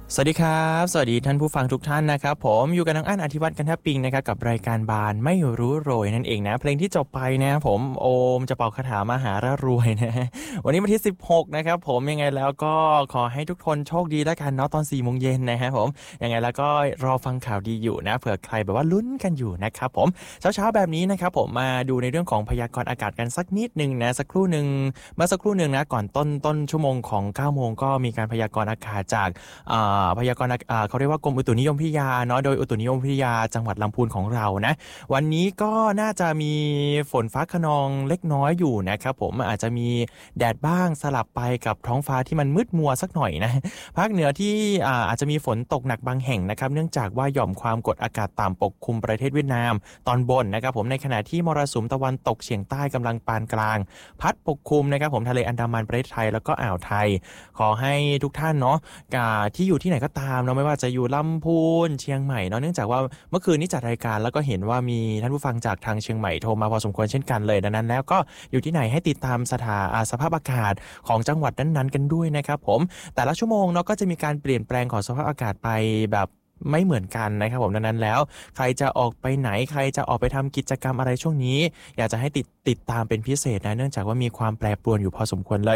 สวัสดีครับสวัสดีท่านผู้ฟังทุกท่านนะครับผมอยู่กับน้องอั้นอธิวัตรกันทปิงนะครับกับรายการบานไม่รู้โรยนั่นเองนะเพลงที่จบไปนะผมโอมจะเป่าคาถามหาร่ารวยนะวันนี้วันที่16นะครับผมยังไงแล้วก็ขอให้ทุกคนโชคดีแล้วกันเนาะตอน4 โมงเย็นนะฮะผมยังไงแล้วก็รอฟังข่าวดีอยู่นะเผื่อใครแบบว่าลุ้นกันอยู่นะครับผมเช้าๆแบบนี้นะครับผมมาดูในเรื่องของพยากรณ์อากาศกันสักนิดนึงนะสักครู่หนึ่งเมื่อสักครู่หนึ่งนะก่อนต้นชั่วโมงของ9 โมงก็มีการพยากรณ์อากาศจาก พยากรณ์เขาเรียกว่ากรมอุตุนิยมวิทยาเนาะโดยอุตุนิยมวิทยาจังหวัดลำพูนของเรานะวันนี้ก็น่าจะมีฝนฟ้าคะนองเล็กน้อยอยู่นะครับผมอาจจะมีแดดบ้างสลับไปกับท้องฟ้าที่มันมืดมัวสักหน่อยนะภาคเหนือที่อาจจะมีฝนตกหนักบางแห่งนะครับเนื่องจากว่าหย่อมความกดอากาศต่ำปกคลุมประเทศเวียดนามตอนบนนะครับผมในขณะที่มรสุมตะวันตกเฉียงใต้กำลังปานกลางพัดปกคลุมนะครับผมทะเลอันดามันประเทศไทยแล้วก็อ่าวไทยขอให้ทุกท่านเนาะที่อยู่ที่ไหนก็ตามเนาะไม่ว่าจะอยู่ลำพูนเชียงใหม่เนาะเนื่องจากว่าเมื่อคืนนี้จัดรายการแล้วก็เห็นว่ามีท่านผู้ฟังจากทางเชียงใหม่โทรมาพอสมควรเช่นกันเลยดังนั้นแล้วก็อยู่ที่ไหนให้ติดตามสภาพอากาศของจังหวัดนั้นๆกันด้วยนะครับผมแต่ละชั่วโมงเนาะก็จะมีการเปลี่ยนแปลงของสภาพอากาศไปแบบไม่เหมือนกันนะครับผมดังนั้นแล้วใครจะออกไปไหนใครจะออกไปทำกิจกรรมอะไรช่วงนี้อยากจะให้ติดตามเป็นพิเศษนะเนื่องจากว่ามีความแปรปรวนอยู่พอสมควรเลย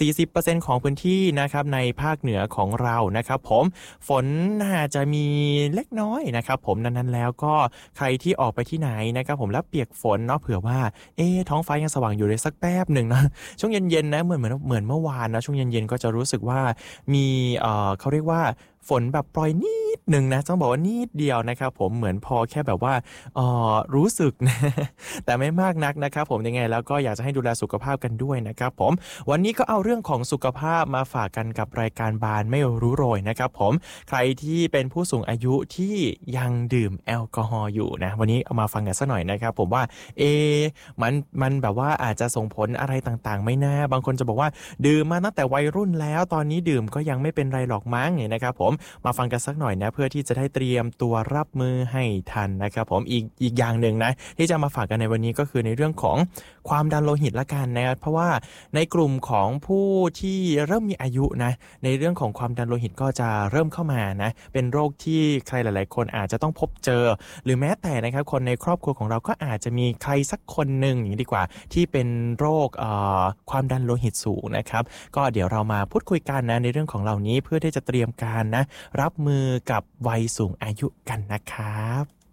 40% ของพื้นที่นะครับในภาคเหนือของเรานะครับผมฝนน่าจะมีเล็กน้อยนะครับผมดังนั้นแล้วก็ใครที่ออกไปที่ไหนนะครับผมแล้วเปียกฝนเนาะเผื่อว่าท้องฟ้ายังสว่างอยู่เลยสักแป๊บหนึ่งนะช่วงเย็นๆนะเหมือนเมื่อวานนะช่วงเย็นๆก็จะรู้สึกว่ามีเขาเรียกว่าฝนแบบปล่อยนิดหนึ่งนะต้องบอกว่านิดเดียวนะครับผมเหมือนพอแค่แบบว่ารู้สึกนะแต่ไม่มากนักนะครับผมยังไงแล้วก็อยากจะให้ดูแลสุขภาพกันด้วยนะครับผมวันนี้ก็เอาเรื่องของสุขภาพมาฝากกันกับรายการบานไม่รู้โรยนะครับผมใครที่เป็นผู้สูงอายุที่ยังดื่มแอลกอฮอล์อยู่นะวันนี้เอามาฟังกันสักหน่อยนะครับผมว่ามันแบบว่าอาจจะส่งผลอะไรต่างๆไม่น่าบางคนจะบอกว่าดื่มมาตั้งแต่วัยรุ่นแล้วตอนนี้ดื่มก็ยังไม่เป็นไรหรอกมั้งเนี่ยนะครับผมมาฟังกันสักหน่อยนะเพื่อที่จะได้เตรียมตัวรับมือให้ทันนะครับผมอีกอย่างหนึ่งนะที่จะมาฝากกันในวันนี้ก็คือในเรื่องของความดันโลหิตละกันนะครับเพราะว่าในกลุ่มของผู้ที่เริ่มมีอายุนะในเรื่องของความดันโลหิตก็จะเริ่มเข้ามานะเป็นโรคที่ใครหลายๆคนอาจจะต้องพบเจอหรือแม้แต่นะครับคนในครอบครัวของเราก็อาจจะมีใครสักคนหนึ่งอย่างนี้ดีกว่าที่เป็นโรคความดันโลหิตสูงนะครับก็เดี๋ยวเรามาพูดคุยกันนะในเรื่องของเหล่านี้เพื่อที่จะเตรียมการนะรับมือกับวัยสูงอายุกันนะครับ